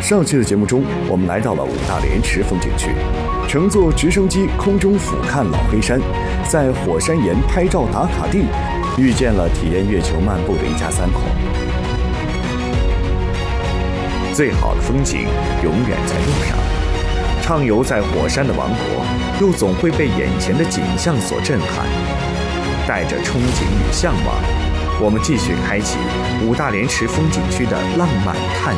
上期的节目中，我们来到了五大连池风景区，乘坐直升机空中俯瞰老黑山，在火山岩拍照打卡地，遇见了体验月球漫步的一家三口。最好的风景永远在路上，畅游在火山的王国，又总会被眼前的景象所震撼。带着憧憬与向往，我们继续开启五大连池风景区的浪漫探